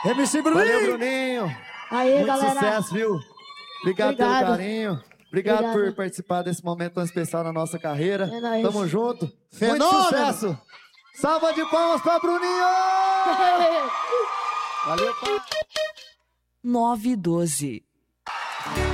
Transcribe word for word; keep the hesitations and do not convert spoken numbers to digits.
M C Bruninho. Valeu, Bruninho. Aí, Muito galera. sucesso, viu? Obrigado, Obrigado. pelo carinho. Obrigado, Obrigado. por participar desse momento tão especial na nossa carreira. É nóis. Tamo junto. Fenômeno. Muito sucesso. Salva de palmas pra Bruninho! Valeu, pai. nove doze